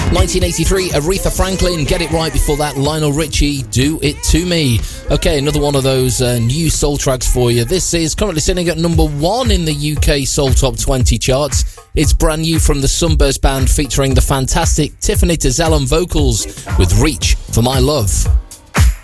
1983, Aretha Franklin, Get It Right. Before that, Lionel Richie, Do It To Me. Okay, another one of those new soul tracks for you. This is currently sitting at number 1 in the UK Soul Top 20 charts. It's brand new from the Sunburst Band, featuring the fantastic Tiffany Tazell on vocals with Reach for My Love.